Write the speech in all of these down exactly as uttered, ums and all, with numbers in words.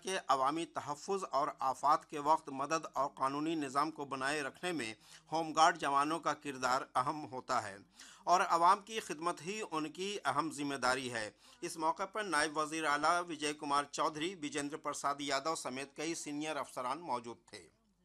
के अवामी तहफ़्फ़ुज़ और आफ़ात के वक्त मदद और कानूनी निज़ाम को बनाए रखने में होमगार्ड जवानों का किरदार अहम होता है और अवाम की खिदमत ही उनकी अहम जिम्मेदारी है। इस मौके पर नायब वज़ीर आला विजय कुमार चौधरी, विजेंद्र प्रसाद यादव समेत कई सीनियर अफसरान मौजूद थे।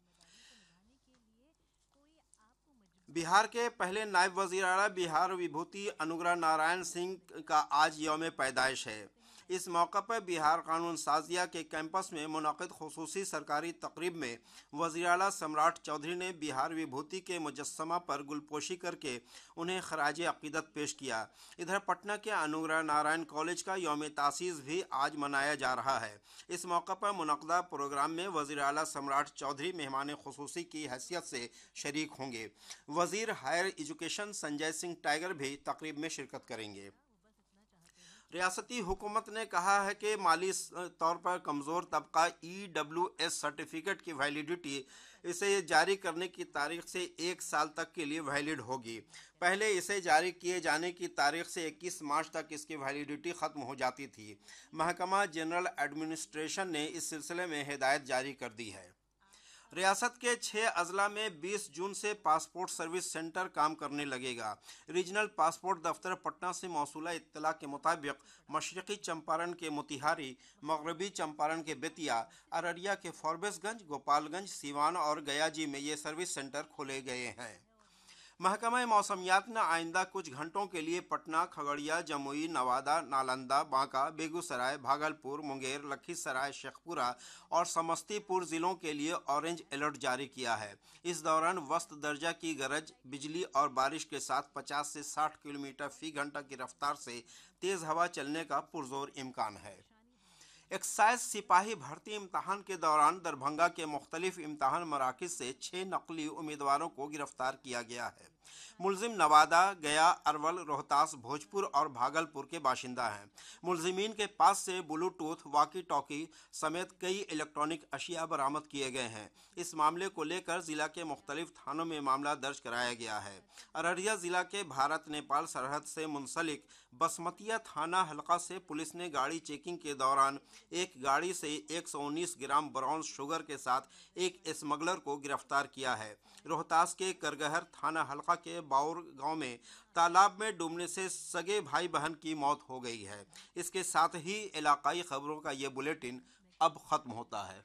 बिहार के पहले नायब वज़ीर आला बिहार विभूति अनुग्रह नारायण सिंह का आज यौम पैदाइश है। इस मौका पर बिहार कानून साजिया के कैंपस में मुनक़िद खुसूसी सरकारी तकरीब में वज़ीर आला सम्राट चौधरी ने बिहार विभूति के मुजस्समा पर गुलपोशी करके उन्हें खराज अक़ीदत पेश किया। इधर पटना के अनुग्रह नारायण कॉलेज का यौम तासीस भी आज मनाया जा रहा है। इस मौका पर मुनक़दा प्रोग्राम में वज़ीर आला सम्राट चौधरी मेहमान खुसूसी की हैसियत से शरीक होंगे। वज़ीर higher education Sanjay Singh tiger भी तकरीब में शिरकत करेंगे। रियासती हुकूमत ने कहा है कि माली तौर पर कमज़ोर तबका ई डब्ल्यू एस सर्टिफिकेट की वैलिडिटी इसे जारी करने की तारीख से एक साल तक के लिए वैलिड होगी। पहले इसे जारी किए जाने की तारीख से इक्कीस मार्च तक इसकी वैलिडिटी ख़त्म हो जाती थी। महकमा जनरल एडमिनिस्ट्रेशन ने इस सिलसिले में हिदायत जारी कर दी है। रियासत के छः अजला में बीस जून से पासपोर्ट सर्विस सेंटर काम करने लगेगा। रीजनल पासपोर्ट दफ्तर पटना से मौसूला इत्तला के मुताबिक मशरक़ी चंपारण के मोतिहारी, मगरबी चंपारण के बेतिया, अररिया के फॉरबिसगंज, गोपालगंज, सीवान और गयाजी में ये सर्विस सेंटर खोले गए हैं। महकमा मौसमियात ने आइंदा कुछ घंटों के लिए पटना, खगड़िया, जमुई, नवादा, नालंदा, बांका, बेगूसराय, भागलपुर, मुंगेर, लखीसराय, शेखपुरा और समस्तीपुर ज़िलों के लिए ऑरेंज अलर्ट जारी किया है। इस दौरान वस्त दर्जा की गरज, बिजली और बारिश के साथ पचास से साठ किलोमीटर फी घंटा की रफ्तार से तेज़ हवा चलने का पुरजोर इम्कान है। एक्साइज सिपाही भर्ती इम्तहान के दौरान दरभंगा के मुख्तलिफ इम्तहान मराकिज़ से छः नकली उम्मीदवारों को गिरफ्तार किया गया है। मुलजिम नवादा, गया, अरवल, रोहतास, भोजपुर और भागलपुर के बाशिंदा हैं। मुलजिमीन के पास से ब्लूटूथ, वाकी टॉकी समेत कई इलेक्ट्रॉनिक अशिया बरामद किए गए हैं। इस मामले को लेकर ज़िला के मुख्तलिफ थानों में मामला दर्ज कराया गया है। अररिया ज़िला के भारत नेपाल सरहद से मुंसलिक बसमतिया थाना हलका से पुलिस ने गाड़ी चेकिंग के दौरान एक गाड़ी से एक सौ उन्नीस ग्राम ब्राउन शुगर के साथ एक स्मगलर को गिरफ्तार किया है। रोहतास के करगहर थाना हलका के बाउर गांव में तालाब में डूबने से सगे भाई बहन की मौत हो गई है। इसके साथ ही इलाकाई खबरों का ये बुलेटिन अब खत्म होता है।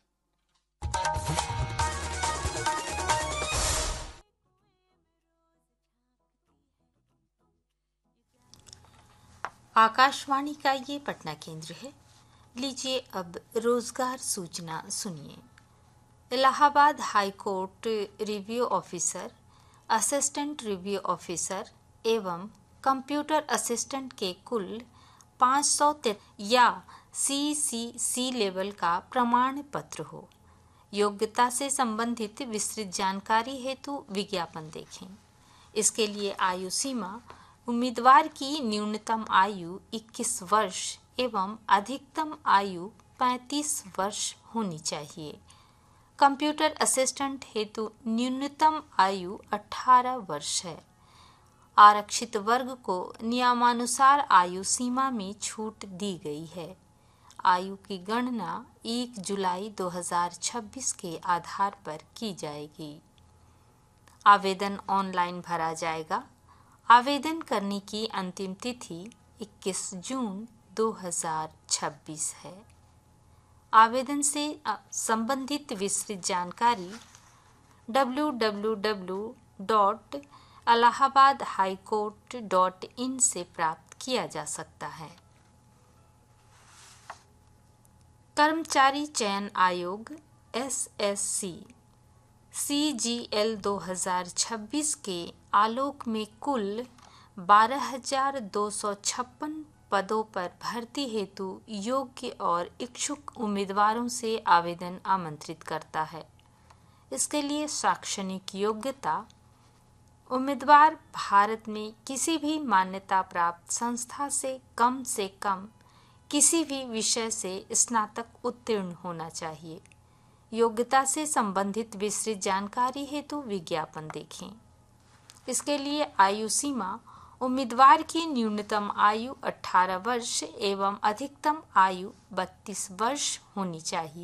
आकाशवाणी का ये पटना केंद्र है। लीजिए अब रोजगार सूचना सुनिए। Allahabad high court review officer, assistant review officer एवं कंप्यूटर असिस्टेंट के कुल पाँच सौ या सी सी सी लेवल का प्रमाण पत्र हो। योग्यता से संबंधित विस्तृत जानकारी हेतु विज्ञापन देखें। इसके लिए आयु सीमा उम्मीदवार की न्यूनतम आयु इक्कीस वर्ष एवं अधिकतम आयु पैंतीस वर्ष होनी चाहिए। कंप्यूटर असिस्टेंट हेतु न्यूनतम आयु अठारह वर्ष है। आरक्षित वर्ग को नियमानुसार आयु सीमा में छूट दी गई है। आयु की गणना एक जुलाई दो हज़ार छब्बीस के आधार पर की जाएगी। आवेदन ऑनलाइन भरा जाएगा। आवेदन करने की अंतिम तिथि इक्कीस जून दो हज़ार छब्बीस है। आवेदन से संबंधित विस्तृत जानकारी W W W dot Allahabad high court dot in से प्राप्त किया जा सकता है। कर्मचारी चयन आयोग एस एस सी सी जी एल दो हज़ार छब्बीस के आलोक में कुल बारह हजार दो सौ छप्पन पदों पर भर्ती हेतु योग्य और इच्छुक उम्मीदवारों से आवेदन आमंत्रित करता है। इसके लिए शैक्षणिक योग्यता उम्मीदवार भारत में किसी भी मान्यता प्राप्त संस्था से कम से कम किसी भी विषय से स्नातक उत्तीर्ण होना चाहिए। योग्यता से संबंधित विस्तृत जानकारी हेतु विज्ञापन देखें। इसके लिए आयु सीमा उम्मीदवार की न्यूनतम आयु अठारह वर्ष एवं अधिकतम आयु बत्तीस वर्ष होनी चाहिए।